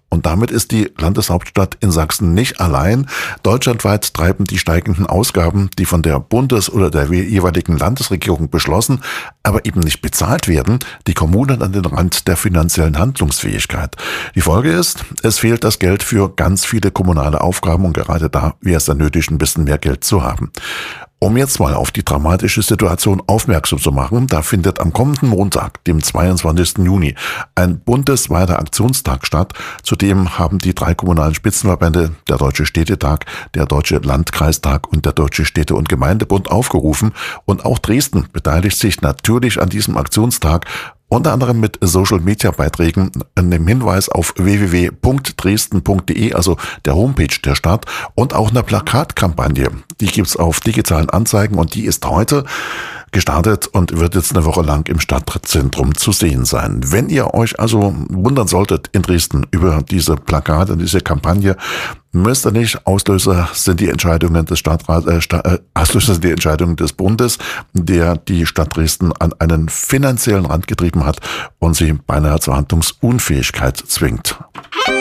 Und damit ist die Landeshauptstadt in Sachsen nicht allein. Deutschlandweit treiben die steigenden Ausgaben, die von der Bundes- oder der jeweiligen Landesregierung beschlossen, aber eben nicht bezahlt werden, die Kommunen an den Rand der finanziellen Handlungsfähigkeit. Die Folge ist, es fehlt das Geld für ganz viele kommunale Aufgaben und gerade da wäre es dann nötig, ein bisschen mehr Geld zu haben. Um jetzt mal auf die dramatische Situation aufmerksam zu machen, da findet am kommenden Montag, dem 22. Juni, ein bundesweiter Aktionstag statt. Zudem haben die 3 kommunalen Spitzenverbände, der Deutsche Städtetag, der Deutsche Landkreistag und der Deutsche Städte- und Gemeindebund aufgerufen. Und auch Dresden beteiligt sich natürlich an diesem Aktionstag, unter anderem mit Social-Media-Beiträgen, einem Hinweis auf www.dresden.de, also der Homepage der Stadt, und auch einer Plakatkampagne. Die gibt's auf digitalen Anzeigen und die ist heute gestartet und wird jetzt eine Woche lang im Stadtzentrum zu sehen sein. Wenn ihr euch also wundern solltet in Dresden über diese Plakate, diese Kampagne, müsst ihr nicht. Auslöser sind die Entscheidungen des Auslöser sind die Entscheidungen des Bundes, der die Stadt Dresden an einen finanziellen Rand getrieben hat und sie beinahe zur Handlungsunfähigkeit zwingt.